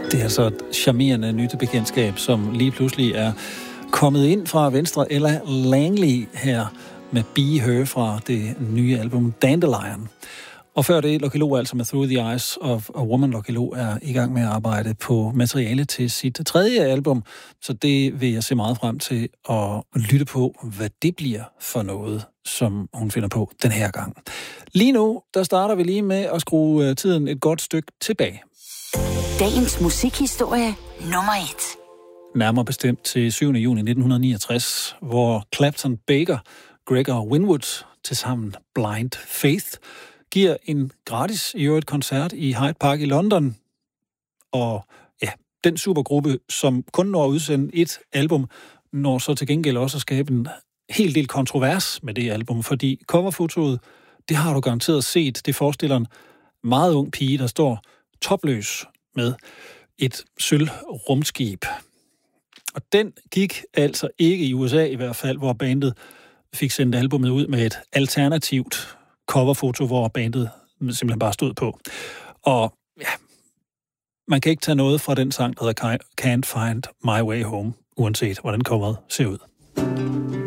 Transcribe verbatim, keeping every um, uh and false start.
Det er altså et charmerende nyt bekendtskab, som lige pludselig er kommet ind fra venstre. Ella Langley her med Be Her fra det nye album Dandelion. Og før det, Lucky Lo, altså med Through the Eyes of a Woman. Lucky Lo er i gang med at arbejde på materiale til sit tredje album, så det vil jeg se meget frem til at lytte på, hvad det bliver for noget, som hun finder på den her gang. Lige nu, der starter vi lige med at skrue tiden et godt stykke tilbage. Dagens musikhistorie nummer et. Nærmere bestemt til syvende juni nitten niogtres, hvor Clapton Baker, Gregor Winwood, tilsammen Blind Faith, giver en gratis i øvrigt koncert i Hyde Park i London. Og ja, den supergruppe, som kun når at udsende et album, når så til gengæld også at skabe en hel del kontrovers med det album, fordi coverfotoet, det har du garanteret set, det forestiller en meget ung pige, der står topløs med et sølvrumskib. Og den gik altså ikke i U S A i hvert fald, hvor bandet fik sendt albumet ud med et alternativt coverfoto, hvor bandet simpelthen bare stod på. Og ja, man kan ikke tage noget fra den sang, der hedder Can't Find My Way Home, uanset hvordan coveret ser ud.